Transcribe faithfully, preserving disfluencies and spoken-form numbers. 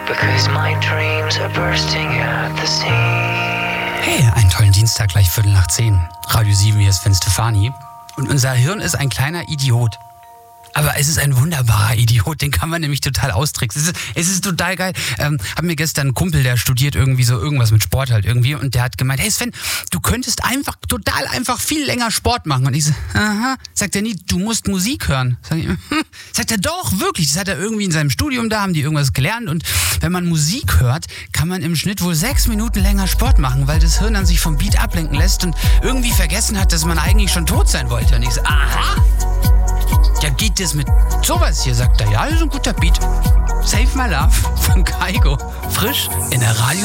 because my dreams are bursting at the seams. Hey, einen tollen Dienstag, gleich Viertel nach zehn. Radio sieben, hier ist Sven Stefani. Und unser Hirn ist ein kleiner Idiot. Aber es ist ein wunderbarer Idiot, den kann man nämlich total austricksen. Es ist, es ist total geil. Ähm, hab mir gestern einen Kumpel, der studiert irgendwie so irgendwas mit Sport halt irgendwie und der hat gemeint, hey Sven, du könntest einfach, total einfach viel länger Sport machen. Und ich so, aha, sagt er nie, du musst Musik hören. Sag ich, hm. Sagt er, doch, wirklich, das hat er irgendwie in seinem Studium, da haben die irgendwas gelernt und wenn man Musik hört, kann man im Schnitt wohl sechs Minuten länger Sport machen, weil das Hirn dann sich vom Beat ablenken lässt und irgendwie vergessen hat, dass man eigentlich schon tot sein wollte. Und ich so, aha. Ja, geht das mit sowas hier, sagt er. Ja, das ist ein guter Beat. Save My Love von Kaigo. Frisch in der Radio